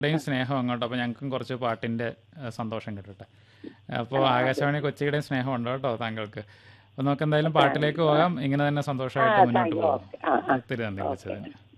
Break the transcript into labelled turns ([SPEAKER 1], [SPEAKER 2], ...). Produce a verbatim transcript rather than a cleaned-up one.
[SPEAKER 1] യും സ്നേഹം അങ്ങോട്ട്. അപ്പോൾ ഞങ്ങൾക്കും കുറച്ച് പാട്ടിൻ്റെ ഏഹ്, സന്തോഷം കിട്ടട്ടെ. അപ്പോൾ ആകാശവാണി കൊച്ചിയുടെയും സ്നേഹം ഉണ്ട് കേട്ടോ താങ്കൾക്ക്. അപ്പോൾ നമുക്ക് എന്തായാലും പാട്ടിലേക്ക് പോകാം. ഇങ്ങനെ തന്നെ
[SPEAKER 2] ആ
[SPEAKER 1] സന്തോഷമായിട്ട് മുന്നോട്ട്
[SPEAKER 2] താങ്ക് യു.
[SPEAKER 1] പോകാം.
[SPEAKER 2] ഓക്കെ. ആ ആ
[SPEAKER 1] ഒത്തിരി നന്ദി
[SPEAKER 2] ഓക്കെ.
[SPEAKER 1] വിളിച്ചതിന്.